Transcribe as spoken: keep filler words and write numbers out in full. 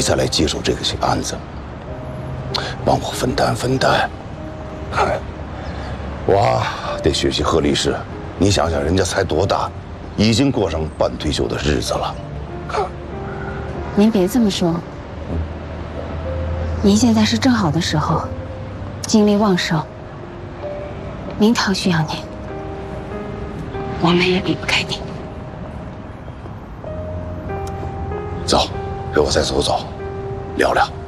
再来接手这个案子，帮我分担分担。我得学习贺律师，你想想，人家才多大，已经过上半退休的日子了。 您别这么说，您现在是正好的时候，精力旺盛，明堂需要您，我们也离不开您。 走，陪我再走走，聊聊。